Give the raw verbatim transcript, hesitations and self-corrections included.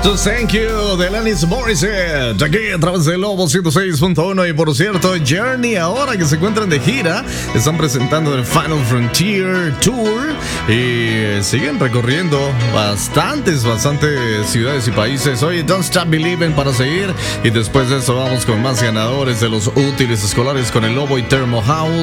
To Thank You de Alanis Morissette, aquí a través de Lobo ciento seis punto uno. Y por cierto, Journey, ahora que se encuentran de gira, están presentando el Final Frontier Tour y siguen recorriendo bastantes, bastantes ciudades y países. Oye, Don't Stop Believing para seguir, y después de eso vamos con más ganadores de los útiles escolares con el Lobo y Thermo House.